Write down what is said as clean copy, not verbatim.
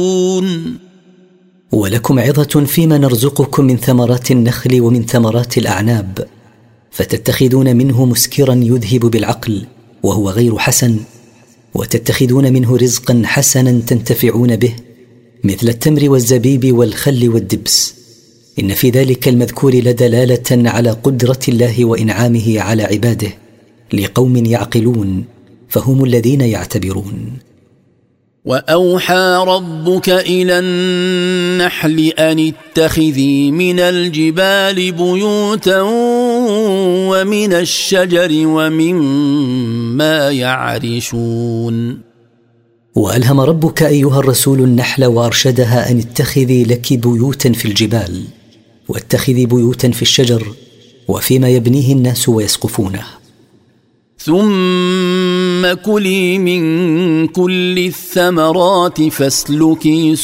ولكم عظة فيما نرزقكم من ثمرات النخل ومن ثمرات الأعناب، فتتخذون منه مسكرا يذهب بالعقل وهو غير حسن، وتتخذون منه رزقا حسنا تنتفعون به، مثل التمر والزبيب والخل والدبس. إن في ذلك المذكور لدلالة على قدرة الله وإنعامه على عباده لقوم يعقلون، فهم الذين يعتبرون. وأوحى ربك إلى النحل أن اتخذي من الجبال بيوتا ومن الشجر ومما يعرشون. وألهم ربك أيها الرسول النحل وأرشدها أن اتخذي لك بيوتا في الجبال، واتخذي بيوتا في الشجر وفيما يبنيه الناس ويسقفونه. ثم كلي من كل الثمرات فاسلكي